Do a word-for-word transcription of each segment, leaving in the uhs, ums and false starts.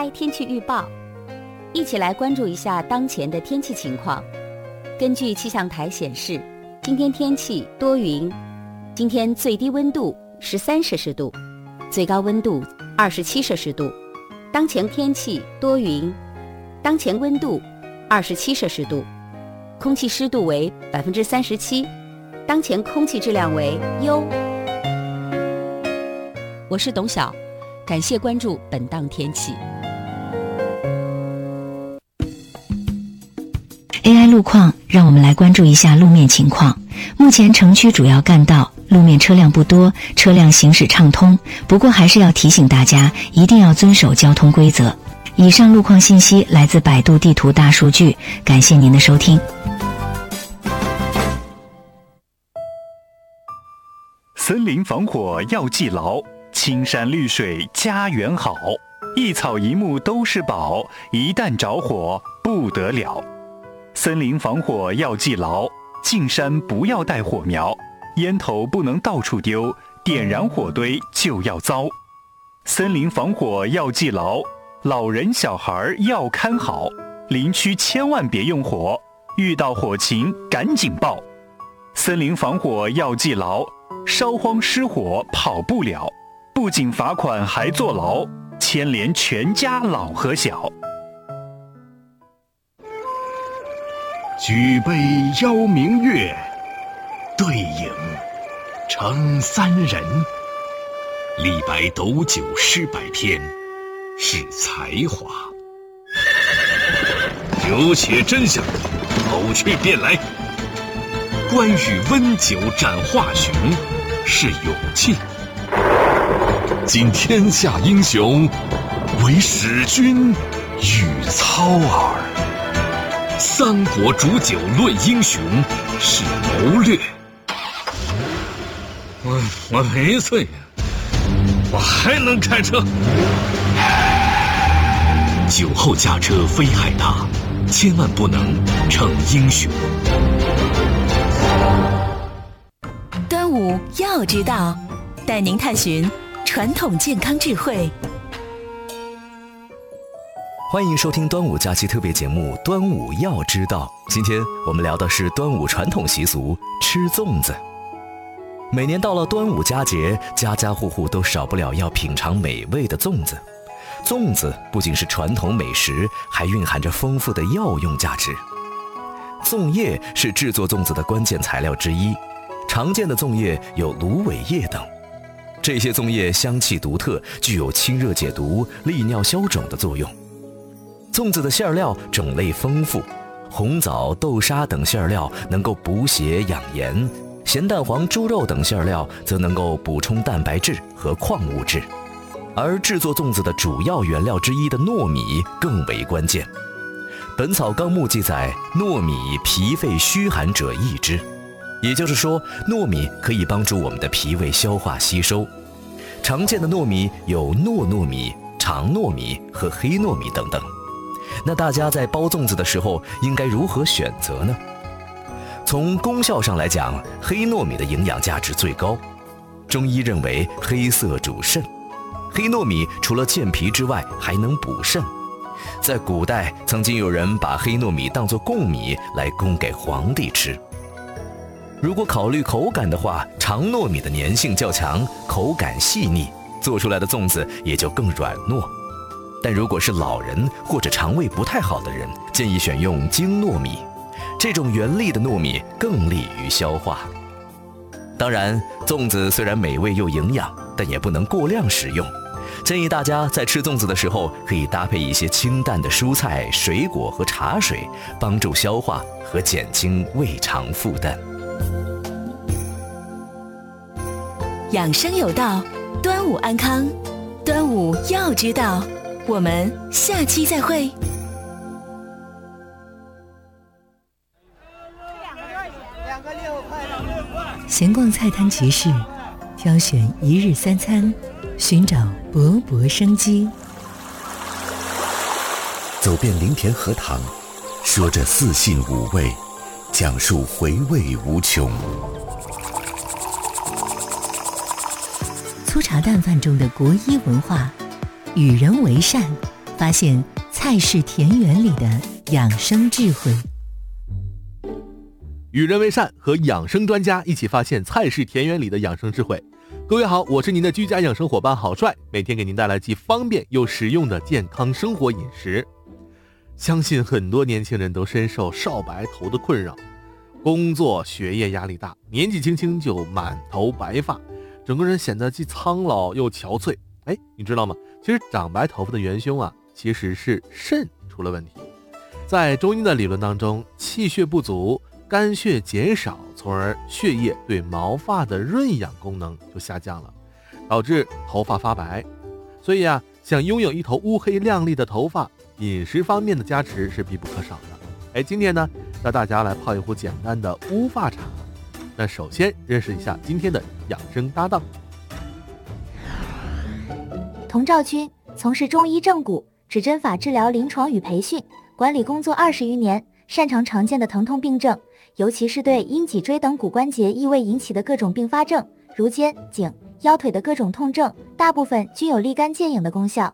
开天气预报，一起来关注一下当前的天气情况。根据气象台显示，今天天气多云，今天最低温度十三摄氏度，最高温度二十七摄氏度。当前天气多云，当前温度二十七摄氏度，空气湿度为百分之三十七，当前空气质量为优。我是董晓，感谢关注本档天气。 A I 路况，让我们来关注一下路面情况。目前城区主要干道路面车辆不多，车辆行驶畅通，不过还是要提醒大家一定要遵守交通规则。以上路况信息来自百度地图大数据，感谢您的收听。 森林防火要记牢，青山绿水家园好，一草一木都是宝，一旦着火不得了。森林防火要记牢，进山不要带火苗，烟头不能到处丢，点燃火堆就要遭。森林防火要记牢，老人小孩要看好，林区千万别用火，遇到火情赶紧报。森林防火要记牢，烧荒失火跑不了，不仅罚款还坐牢，牵连全家老和小。 举杯邀明月，对影成三人。李白斗酒诗百篇，是才华。酒且真香，口去便来。关羽温酒斩华雄，是勇气。今天下英雄，唯使君与操耳。三国煮酒论英雄，是谋略。我我没醉呀，我还能开车。酒后驾车非害大，千万不能逞英雄。 端午要知道，带您探寻传统健康智慧。 欢迎收听端午假期特别节目《端午要知道》。今天我们聊的是端午传统习俗吃粽子。每年到了端午佳节，家家户户都少不了要品尝美味的粽子。粽子不仅是传统美食，还蕴含着丰富的药用价值。粽叶是制作粽子的关键材料之一，常见的粽叶有芦苇叶等。这些粽叶香气独特，具有清热解毒、利尿消肿的作用。粽子的馅料种类丰富，红枣、豆沙等馅料能够补血养颜，咸蛋黄、猪肉等馅料则能够补充蛋白质和矿物质。而制作粽子的主要原料之一的糯米更为关键。《本草纲目》记载，糯米脾肺虚寒者益之，也就是说，糯米可以帮助我们的脾胃消化吸收。常见的糯米有糯糯米、长糯米和黑糯米等等。那大家在包粽子的时候应该如何选择呢？从功效上来讲，黑糯米的营养价值最高。中医认为黑色主肾，黑糯米除了健脾之外还能补肾。在古代曾经有人把黑糯米当作贡米来供给皇帝吃。如果考虑口感的话，长糯米的粘性较强，口感细腻，做出来的粽子也就更软糯。但如果是老人或者肠胃不太好的人，建议选用精糯米，这种原粒的糯米更利于消化。当然，粽子虽然美味又营养，但也不能过量食用。建议大家在吃粽子的时候，可以搭配一些清淡的蔬菜、水果和茶水，帮助消化和减轻胃肠负担。 养生有道，端午安康，端午要知道。我们下期再会。 闲逛菜摊集市，挑选一日三餐，寻找勃勃生机。 走遍林田荷塘，说着四信五味，讲述回味无穷。 粗茶淡饭中的国医文化，与人为善， 发现菜式田园里的养生智慧。 与人为善，和养生专家一起发现菜式田园里的养生智慧。各位好，我是您的居家养生伙伴郝帅，每天给您带来既方便又实用的健康生活饮食。相信很多年轻人都深受少白头的困扰，工作学业压力大，年纪轻轻就满头白发，整个人显得既苍老又憔悴。哎，你知道吗？其实长白头发的元凶啊，其实是肾出了问题。在中医的理论当中，气血不足，肝血减少，从而血液对毛发的润养功能就下降了，导致头发发白。所以啊，想拥有一头乌黑亮丽的头发，饮食方面的加持是必不可少的。哎，今天呢，带大家来泡一壶简单的乌发茶。那首先认识一下今天的养生搭档。 童兆军从事中医正骨、指针法治疗临床与培训管理工作二十余年，擅长常见的疼痛病症，尤其是对阴脊椎等骨关节异位引起的各种并发症，如肩、颈、腰腿的各种痛症，大部分均有立竿见影的功效。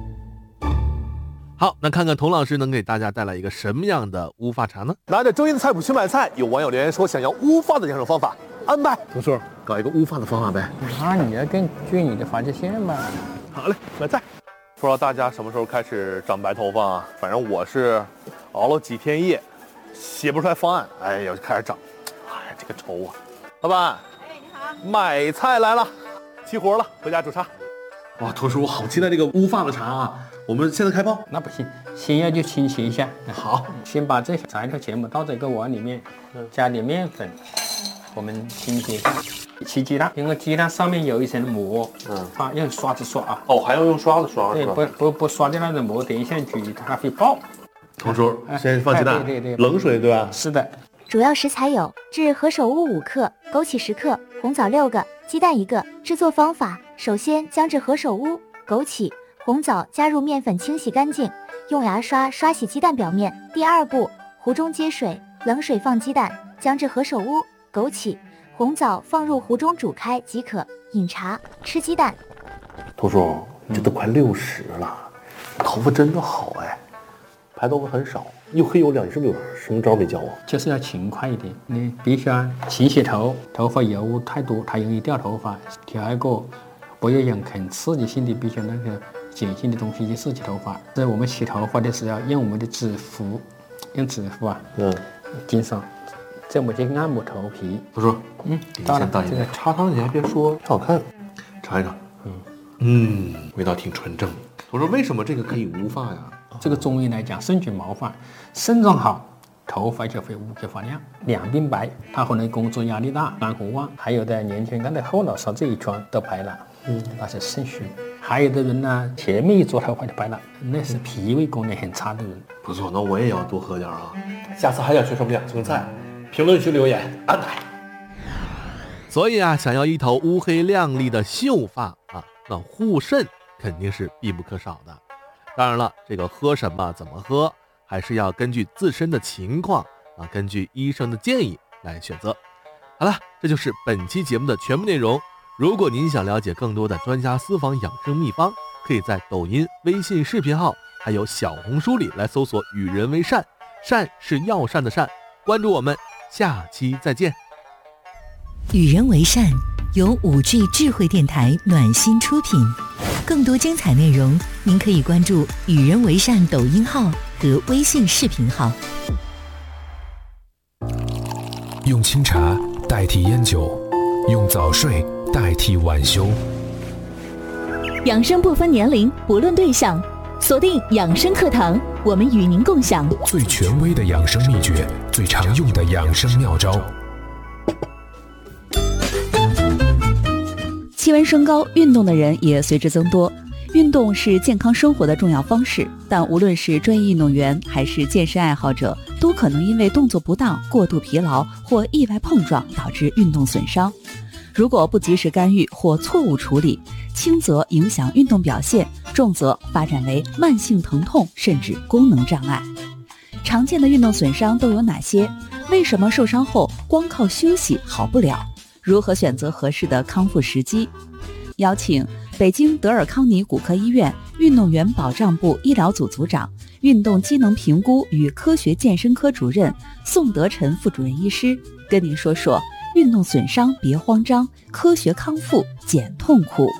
好，那看看童老师能给大家带来一个什么样的乌发茶呢？ 拿着周一的菜谱去买菜，有网友留言说想要乌发的养生方法，安排同叔搞一个乌发的方法呗。 那你要根据你的发际线嘛。 好嘞，买菜。不知道大家什么时候开始长白头发啊？反正我是熬了几天夜，写不出来方案，哎呀，就开始长。哎，这个愁啊！老板， 哎，你好， 买菜来了，齐活了，回家煮茶。哇，同叔，我好期待这个乌发的茶啊！我们现在开泡？ 那不行，先要去清洗一下。 好， 先把这些材料全部倒在一个碗里面，加点面粉，我们清洗一下。起鸡蛋，因为鸡蛋上面有一层膜，嗯，啊，用刷子刷啊。 哦，还要用刷子刷？ 对，不不不刷掉那个膜，等一下煮它会爆。 同叔，先放鸡蛋， 对对对， 冷水对吧？ 是的。 主要食材有制何首乌五克、枸杞十克、红枣六个、鸡蛋一个。制作方法：首先将制何首乌、枸杞、红枣加入面粉清洗干净，用牙刷刷洗鸡蛋表面。第二步，壶中接水，冷水放鸡蛋，将制何首乌、枸杞、红枣放入壶中煮开即可。饮茶，吃鸡蛋。 同叔，这都快六十了，头发真的好哎，白头发很少，又黑又亮，你是不是有什么招没教我？ 就是要勤快一点，你必须要勤洗头，头发油污太多，它容易掉头发。第二个，不要用很刺激性的、比较那个碱性的东西去刺激头发。在我们洗头发的时候，用我们的指腹，用指腹啊，嗯，经常这么去按摩头皮。 不说， 嗯， 当然，这个茶汤你还别说，挺好看，尝一尝。嗯嗯，味道挺纯正。我说为什么这个可以乌发呀？ 这个中医来讲，肾主毛发，肾脏好，头发就会乌黑发亮，两鬓白。他可能工作压力大，肝火旺，还有的年轻人的后脑勺这一圈都白了，嗯，那是肾虚。还有的人呢，前面一撮头发就白了，那是脾胃功能很差的人。 不错，那我也要多喝点啊。下次还想学什么养生菜？评论区留言安排。 所以啊，想要一头乌黑亮丽的秀发啊，那护肾肯定是必不可少的。当然了，这个喝什么怎么喝，还是要根据自身的情况啊，根据医生的建议来选择。好了，这就是本期节目的全部内容。如果您想了解更多的专家私房养生秘方，可以在抖音、微信视频号还有小红书里来搜索“与人为善”，善是药膳的善。关注我们，下期再见。 与人为善由五 G 智慧电台暖心出品，更多精彩内容您可以关注与人为善抖音号和微信视频号。 用清茶代替烟酒，用早睡代替晚休。 养生不分年龄，不论对象，锁定养生课堂，我们与您共享最权威的养生秘诀，最常用的养生妙招。 气温升高，运动的人也随之增多。运动是健康生活的重要方式，但无论是专业运动员还是健身爱好者，都可能因为动作不当、过度疲劳或意外碰撞导致运动损伤。如果不及时干预或错误处理，轻则影响运动表现，重则发展为慢性疼痛甚至功能障碍。常见的运动损伤都有哪些？为什么受伤后光靠休息好不了？如何选择合适的康复时机？邀请北京德尔康尼骨科医院运动员保障部医疗组组长、运动机能评估与科学健身科主任宋德臣副主任医师，跟您说说运动损伤别慌张，科学康复减痛苦。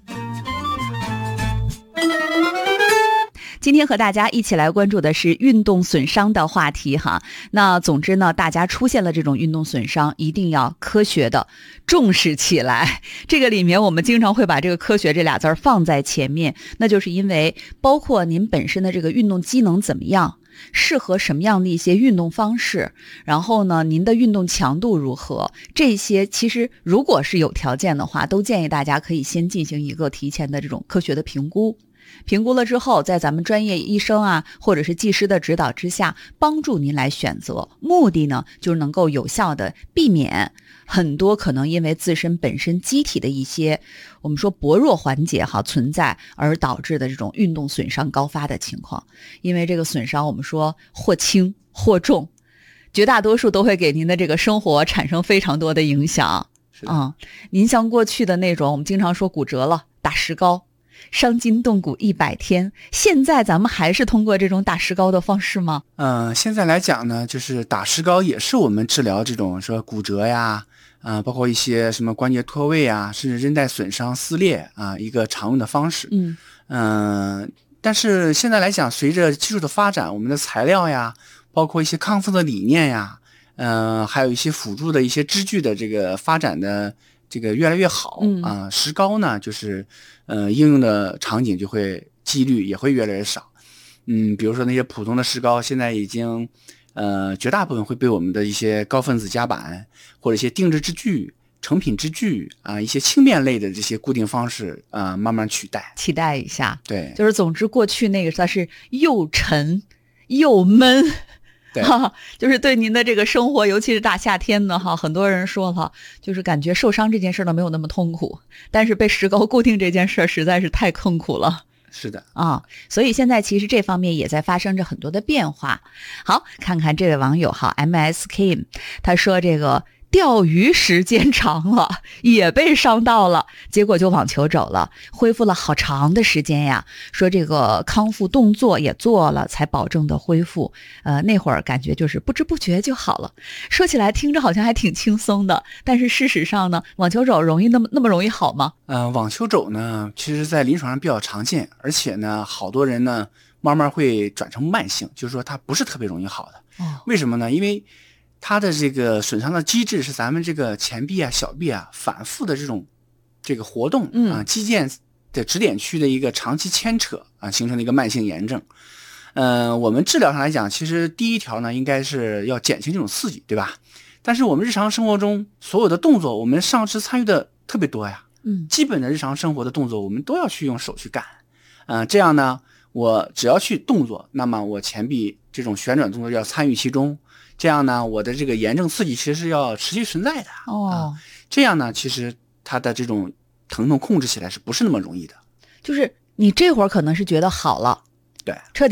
今天和大家一起来关注的是运动损伤的话题哈。那总之呢，大家出现了这种运动损伤，一定要科学的重视起来。这个里面我们经常会把这个科学这俩字儿放在前面，那就是因为包括您本身的这个运动机能怎么样，适合什么样的一些运动方式，然后呢，您的运动强度如何，这些其实如果是有条件的话，都建议大家可以先进行一个提前的这种科学的评估。评估了之后，在咱们专业医生啊，或者是技师的指导之下，帮助您来选择。目的呢，就是能够有效的避免很多可能因为自身本身机体的一些我们说薄弱环节哈存在而导致的这种运动损伤高发的情况。因为这个损伤我们说或轻或重，绝大多数都会给您的这个生活产生非常多的影响。嗯，您像过去的那种我们经常说骨折了打石膏，伤筋动骨一百天，现在咱们还是通过这种打石膏的方式吗？ 嗯、呃，现在来讲呢，就是打石膏也是我们治疗这种说骨折呀，啊、呃，包括一些什么关节脱位啊，甚至韧带损伤撕裂啊，一个常用的方式。 嗯嗯、呃，但是现在来讲，随着技术的发展，我们的材料呀，包括一些康复的理念呀，呃，还有一些辅助的一些支具的这个发展的这个越来越好。 嗯啊、呃，石膏呢，就是呃应用的场景就会几率也会越来越少。嗯，比如说那些普通的石膏，现在已经呃绝大部分会被我们的一些高分子夹板或者一些定制支具、成品支具啊、呃，一些轻便类的这些固定方式啊、呃，慢慢取代。 替代一下。 对， 就是总之过去那个它是又沉又闷。 对， 哈，就是对您的这个生活，尤其是大夏天呢，哈，很多人说了，就是感觉受伤这件事呢没有那么痛苦，但是被石膏固定这件事实在是太痛苦了。 是的啊，所以现在其实这方面也在发生着很多的变化。好，看看这位网友哈 M S K， 他说这个钓鱼时间长了也被伤到了，结果就网球肘了，恢复了好长的时间呀。说这个康复动作也做了才保证的恢复，呃，那会儿感觉就是不知不觉就好了。说起来听着好像还挺轻松的，但是事实上呢，网球肘容易那么那么容易好吗？ 呃，网球肘呢，其实在临床上比较常见，而且呢，好多人呢慢慢会转成慢性，就是说它不是特别容易好的。 哦， 为什么呢？因为它的这个损伤的机制是咱们这个前臂啊、小臂啊反复的这种这个活动啊，肌腱的指点区的一个长期牵扯啊，形成的一个慢性炎症。呃，我们治疗上来讲，其实第一条呢，应该是要减轻这种刺激，对吧？但是我们日常生活中所有的动作，我们上肢参与的特别多呀。 嗯， 基本的日常生活的动作，我们都要去用手去干。呃，这样呢，我只要去动作，那么我前臂这种旋转动作要参与其中。这样呢，我的这个炎症刺激其实是要持续存在的。 哦、 啊，这样呢，其实它的这种疼痛控制起来是不是那么容易的？ 就是你这会儿可能是觉得好了， 对， 彻底